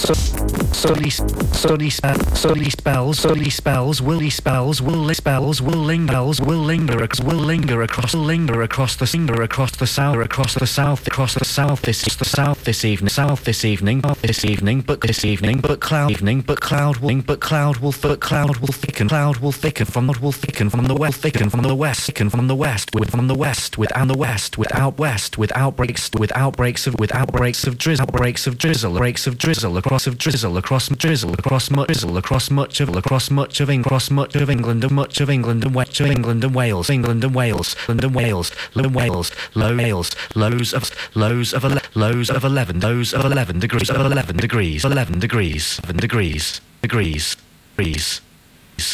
sunny spells, willy spells, will linger across the south this evening, but cloud will thicken from the west with outbreaks of drizzle across much of England and Wales, lows of 11 degrees.